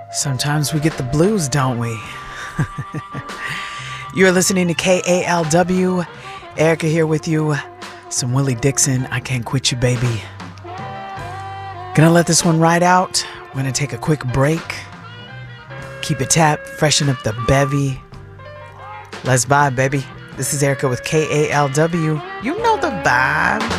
Sometimes we get the blues, don't we? You're listening to KALW. Erica here with you. Some Willie Dixon, I Can't Quit You, Baby. Gonna let this one ride out. We're gonna take a quick break. Keep it tapped, freshen up the bevy. Let's vibe, baby. This is Erica with KALW. You know the vibe.